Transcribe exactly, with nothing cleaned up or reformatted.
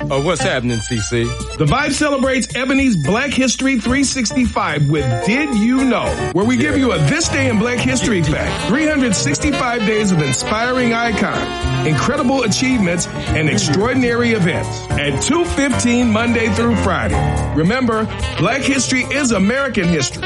Uh, what's happening, C C? The Vibe celebrates Ebony's Black History three sixty-five with Did You Know? Where we give you a This Day in Black History fact. three hundred sixty-five days of inspiring icons, incredible achievements, and extraordinary events. At two fifteen Monday through Friday. Remember, Black history is American history.